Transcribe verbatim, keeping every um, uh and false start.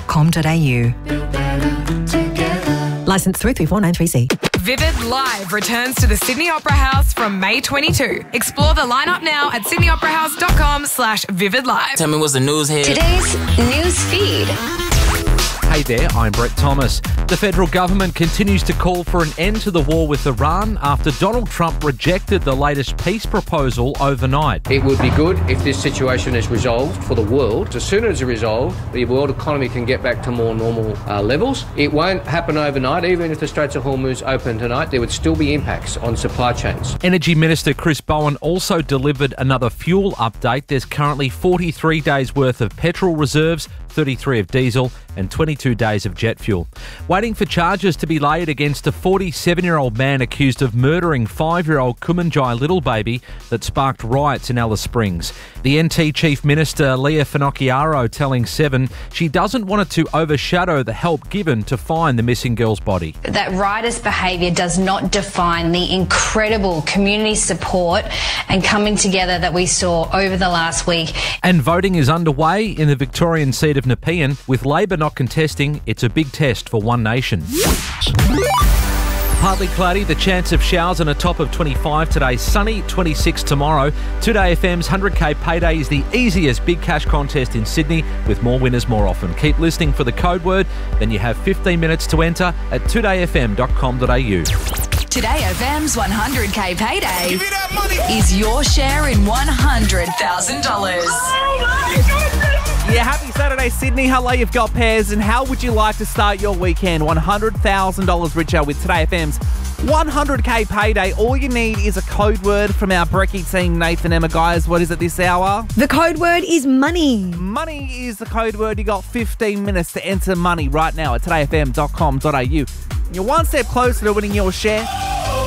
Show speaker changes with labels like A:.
A: com dot a u. Licence three three four nine three C.
B: Vivid Live returns to the Sydney Opera House from May twenty-second. Explore the lineup now at sydney opera house dot com slash vivid live.
C: Tell me what's the news here.
D: Today's news feed.
E: Hey there, I'm Brett Thomas. The federal government continues to call for an end to the war with Iran after Donald Trump rejected the latest peace proposal overnight.
F: It would be good if this situation is resolved for the world. As soon as it's resolved, the world economy can get back to more normal uh, levels. It won't happen overnight. Even if the Straits of Hormuz open tonight, there would still be impacts on supply chains.
E: Energy Minister Chris Bowen also delivered another fuel update. There's currently forty-three days worth of petrol reserves, thirty-three of diesel and twenty-two days of jet fuel. Waiting for charges to be laid against a forty-seven-year-old man accused of murdering five-year-old Kumanjai little baby that sparked riots in Alice Springs. The N T Chief Minister Leah Finocchiaro telling Seven she doesn't want it to overshadow the help given to find the missing girl's body.
G: That riotous behaviour does not define the incredible community support and coming together that we saw over the last week.
E: And voting is underway in the Victorian seat of Nepean, with Labor not contesting. It's a big test for One Nation. Partly cloudy, the chance of showers and a top of twenty-five today. Sunny, twenty-six tomorrow. Today F M's one hundred K Payday is the easiest big cash contest in Sydney, with more winners more often. Keep listening for the code word, then you have fifteen minutes to enter at today f m dot com dot a u.
H: Today F M's one hundred K Payday is your share in one hundred thousand dollars.
I: Yeah, happy Saturday, Sydney. Hello, you've got Pairs, and how would you like to start your weekend? one hundred thousand dollars richer with Today F M's one hundred K Payday. All you need is a code word from our Brekkie team, Nathan, Emma. Guys, what is it this hour?
J: The code word is money.
I: Money is the code word. You got fifteen minutes to enter money right now at today f m dot com dot a u. You're one step closer to winning your share.